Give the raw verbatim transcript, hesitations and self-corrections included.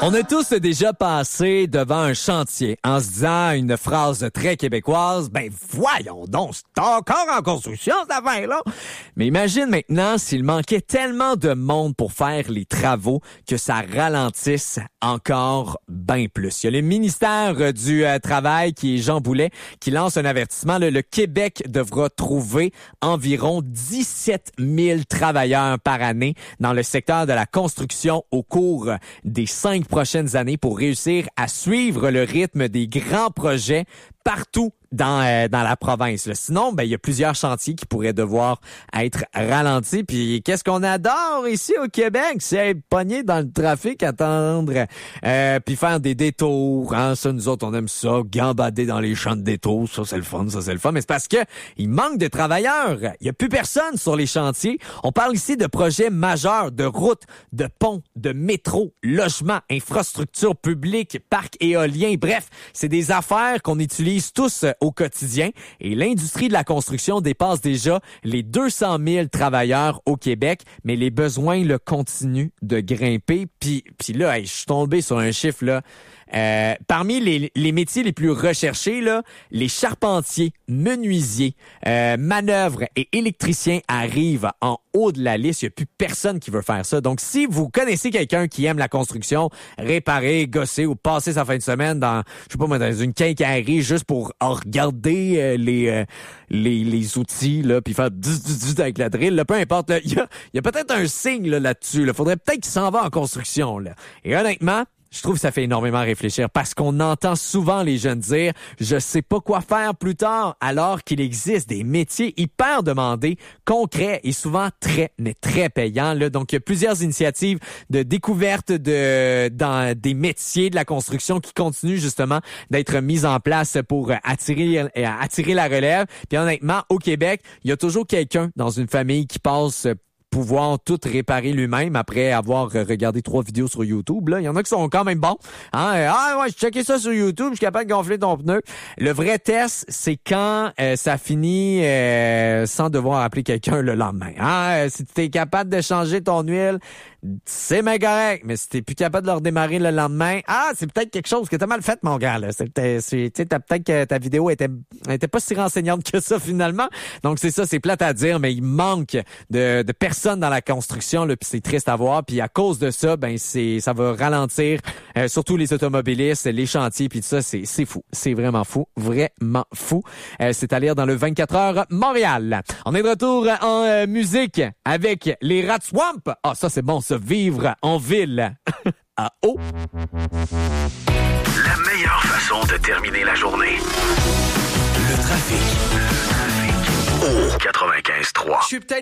On a tous déjà passé devant un chantier en se disant une phrase très québécoise, ben voyons donc, c'est encore en construction cette affaire-là. Mais imagine maintenant s'il manquait tellement de monde pour faire les travaux que ça ralentisse encore bien plus. Il y a le ministère du euh, Travail qui est Jean Boulet qui lance un avertissement. Le, le Québec devra trouver environ dix-sept mille travailleurs par année dans le secteur de la construction au cours des cinq prochaines années pour réussir à suivre le rythme des grands projets partout dans euh, dans la province. Là. Sinon, ben il y a plusieurs chantiers qui pourraient devoir être ralentis. Puis qu'est-ce qu'on adore ici au Québec, c'est être pogné dans le trafic, attendre, euh, puis faire des détours. Hein? Ça, nous autres, on aime ça, gambader dans les champs de détours. Ça, c'est le fun, ça, c'est le fun. Mais c'est parce que il manque de travailleurs. Il y a plus personne sur les chantiers. On parle ici de projets majeurs, de routes, de ponts, de métro, logements, infrastructures publiques, parcs éoliens. Bref, c'est des affaires qu'on utilise tous au quotidien et l'industrie de la construction dépasse déjà les deux cent mille travailleurs au Québec, mais les besoins le continuent de grimper. Puis, puis là, hey, je suis tombé sur un chiffre là. Euh, parmi les, les métiers les plus recherchés, là, les charpentiers, menuisiers, euh, manœuvres et électriciens arrivent en haut de la liste. Il n'y a plus personne qui veut faire ça. Donc, si vous connaissez quelqu'un qui aime la construction, réparer, gosser ou passer sa fin de semaine dans, je sais pas moi, dans une quincaillerie juste pour regarder euh, les, euh, les les outils, là, puis faire du du du avec la drill, là, peu importe, il y a, y a peut-être un signe là, là-dessus. Là. Faudrait peut-être qu'il s'en va en construction. Là. Et honnêtement, je trouve que ça fait énormément réfléchir parce qu'on entend souvent les jeunes dire « je sais pas quoi faire plus tard » alors qu'il existe des métiers hyper demandés, concrets et souvent très, mais très payants. Là. Donc, il y a plusieurs initiatives de découverte de dans des métiers de la construction qui continuent justement d'être mises en place pour attirer, attirer la relève. Puis honnêtement, au Québec, il y a toujours quelqu'un dans une famille qui passe pouvoir tout réparer lui-même après avoir regardé trois vidéos sur YouTube. Là, il y en a qui sont quand même bons. Hein? Ah ouais, j'ai checké ça sur YouTube, je suis capable de gonfler ton pneu. Le vrai test, c'est quand euh, ça finit euh, sans devoir appeler quelqu'un le lendemain. Hein? Si tu es capable de changer ton huile, c'est bien correct. Mais si t'es plus capable de le redémarrer le lendemain, ah, c'est peut-être quelque chose que t'as mal fait, mon gars. Là. C'est, c'est, tu sais, peut-être que ta vidéo était, était pas si renseignante que ça finalement. Donc c'est ça, c'est plate à dire, mais il manque de, de personnes dans la construction, là, puis c'est triste à voir. Puis à cause de ça, ben c'est, ça va ralentir euh, surtout les automobilistes, les chantiers, puis tout ça, c'est, c'est fou, c'est vraiment fou, vraiment fou. Euh, c'est à lire dans le vingt-quatre heures Montréal. On est de retour en euh, musique avec les Rat Swamp. Ah, ça c'est bon, ça, vivre en ville. À eau. La meilleure façon de terminer la journée. Le trafic. Le trafic. Au quatre-vingt-quinze trois. Je suis peut-être